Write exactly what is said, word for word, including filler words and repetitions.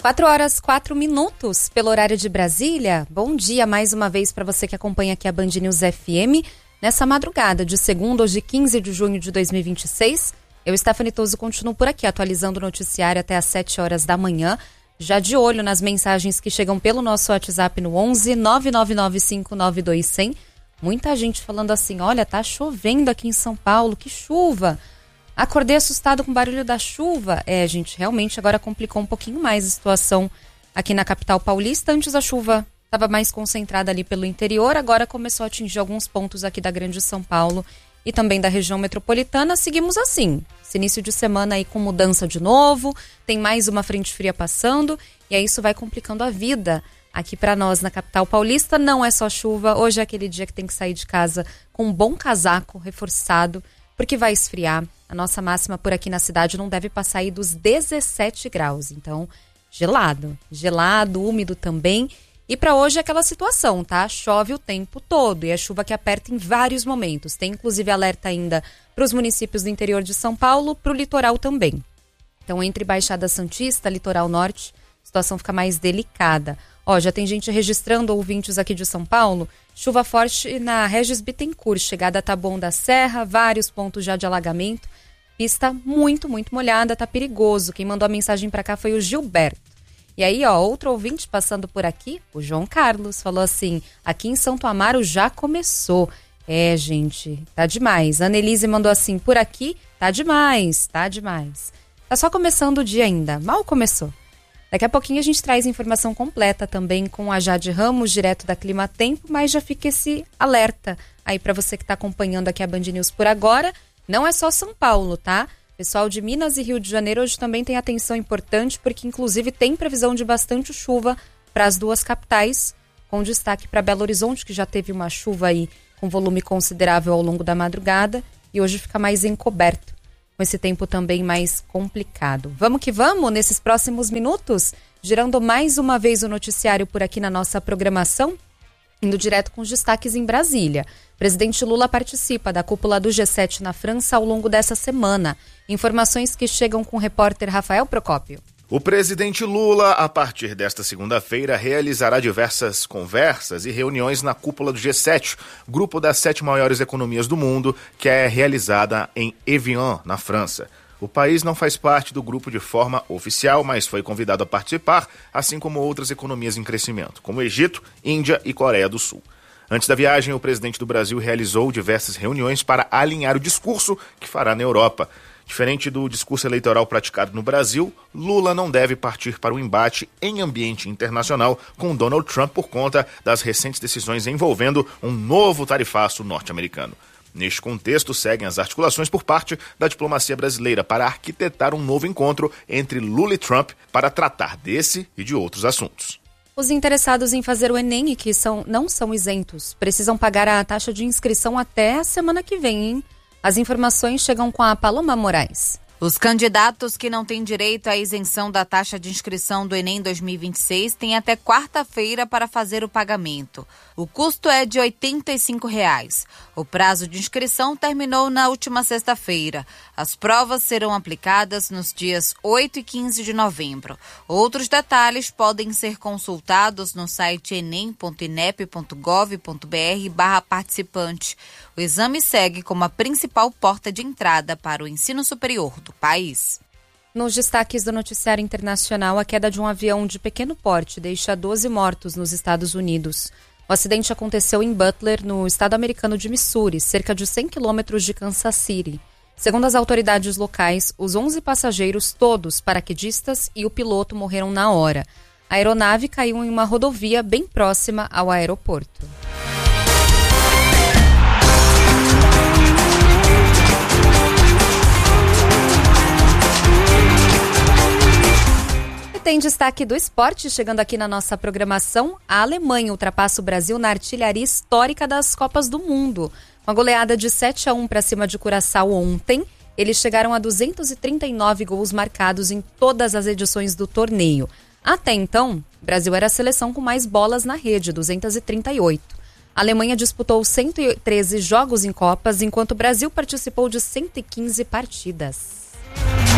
quatro horas, quatro minutos pelo horário de Brasília. Bom dia mais uma vez para você que acompanha aqui a Band News F M. Nessa madrugada de segunda, hoje quinze de junho de dois mil e vinte e seis, eu, Stephanie Toso, continuo por aqui atualizando o noticiário até às sete horas da manhã. Já de olho nas mensagens que chegam pelo nosso WhatsApp no onze nove nove nove cinco nove dois zero zero. Muita gente falando assim, olha, tá chovendo aqui em São Paulo, que chuva. Acordei assustado com o barulho da chuva. É, gente, realmente agora complicou um pouquinho mais a situação aqui na capital paulista. Antes a chuva estava mais concentrada ali pelo interior, agora começou a atingir alguns pontos aqui da Grande São Paulo e também da região metropolitana. Seguimos assim, esse início de semana aí com mudança de novo, tem mais uma frente fria passando e aí isso vai complicando a vida aqui para nós na capital paulista. Não é só chuva, hoje é aquele dia que tem que sair de casa com um bom casaco reforçado, porque vai esfriar. A nossa máxima por aqui na cidade não deve passar aí dos dezessete graus. Então, gelado. Gelado, úmido também. E para hoje é aquela situação, tá? Chove o tempo todo e é chuva que aperta em vários momentos. Tem inclusive alerta ainda para os municípios do interior de São Paulo, para o litoral também. Então, entre Baixada Santista, Litoral Norte, a situação fica mais delicada. Ó, já tem gente registrando, ouvintes aqui de São Paulo, chuva forte na Regis Bittencourt, chegada a Taboão da Serra, vários pontos já de alagamento, pista muito, muito molhada, tá perigoso. Quem mandou a mensagem para cá foi o Gilberto. E aí, ó, outro ouvinte passando por aqui, o João Carlos, falou assim, aqui em Santo Amaro já começou. É, gente, tá demais. A Annelise mandou assim, por aqui tá demais, tá demais. Tá só começando o dia ainda, mal começou. Daqui a pouquinho a gente traz informação completa também com a Jade Ramos, direto da Clima Tempo, mas já fica esse alerta aí para você que está acompanhando aqui a Band News por agora. Não é só São Paulo, tá? Pessoal de Minas e Rio de Janeiro hoje também tem atenção importante, porque inclusive tem previsão de bastante chuva para as duas capitais, com destaque para Belo Horizonte, que já teve uma chuva aí com volume considerável ao longo da madrugada e hoje fica mais encoberto, com esse tempo também mais complicado. Vamos que vamos, nesses próximos minutos, girando mais uma vez o noticiário por aqui na nossa programação, indo direto com os destaques em Brasília. Presidente Lula participa da cúpula do G sete na França ao longo dessa semana. Informações que chegam com o repórter Rafael Procópio. O presidente Lula, a partir desta segunda-feira, realizará diversas conversas e reuniões na cúpula do G sete, grupo das sete maiores economias do mundo, que é realizada em Evian, na França. O país não faz parte do grupo de forma oficial, mas foi convidado a participar, assim como outras economias em crescimento, como Egito, Índia e Coreia do Sul. Antes da viagem, o presidente do Brasil realizou diversas reuniões para alinhar o discurso que fará na Europa. Diferente do discurso eleitoral praticado no Brasil, Lula não deve partir para o embate em ambiente internacional com Donald Trump por conta das recentes decisões envolvendo um novo tarifaço norte-americano. Neste contexto, seguem as articulações por parte da diplomacia brasileira para arquitetar um novo encontro entre Lula e Trump para tratar desse e de outros assuntos. Os interessados em fazer o Enem e que são, não são isentos precisam pagar a taxa de inscrição até a semana que vem, hein? As informações chegam com a Paloma Moraes. Os candidatos que não têm direito à isenção da taxa de inscrição do Enem dois mil e vinte e seis têm até quarta-feira para fazer o pagamento. O custo é de oitenta e cinco reais. O prazo de inscrição terminou na última sexta-feira. As provas serão aplicadas nos dias oito e quinze de novembro. Outros detalhes podem ser consultados no site enem ponto inep ponto gov ponto br barra participante. O exame segue como a principal porta de entrada para o ensino superior do país. Nos destaques do noticiário internacional, a queda de um avião de pequeno porte deixa doze mortos nos Estados Unidos. O acidente aconteceu em Butler, no estado americano de Missouri, cerca de cem quilômetros de Kansas City. Segundo as autoridades locais, os onze passageiros, todos paraquedistas, e o piloto morreram na hora. A aeronave caiu em uma rodovia bem próxima ao aeroporto. Tem destaque do esporte chegando aqui na nossa programação. A Alemanha ultrapassa o Brasil na artilharia histórica das Copas do Mundo. Uma goleada de sete a um para cima de Curaçao ontem. Eles chegaram a duzentos e trinta e nove gols marcados em todas as edições do torneio. Até então, o Brasil era a seleção com mais bolas na rede, duzentos e trinta e oito. A Alemanha disputou cento e treze jogos em Copas, enquanto o Brasil participou de cento e quinze partidas.